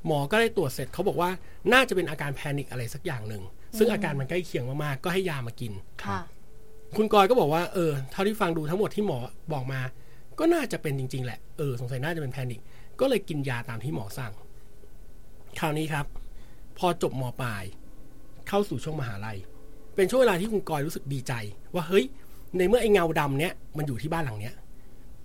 หมอก็ได้ตรวจเสร็จเขาบอกว่าน่าจะเป็นอาการแพนิคอะไรสักอย่างหนึ่งซึ่งอาการมันใกล้เคียงมากๆก็ให้ยามากินคุณกอยก็บอกว่าเท่าที่ฟังดูทั้งหมดที่หมอบอกมาก็น่าจะเป็นจริงๆแหละสงสัยน่าจะเป็นแพนิคก็เลยกินยาตามที่หมอสั่งคราวนี้ครับพอจบม.ปลายเข้าสู่ช่วงมหาลัยเป็นช่วงเวลาที่คุณกอยรู้สึกดีใจว่าเฮ้ยในเมื่อไอ้เงาดำเนี้ยมันอยู่ที่บ้านหลังเนี้ย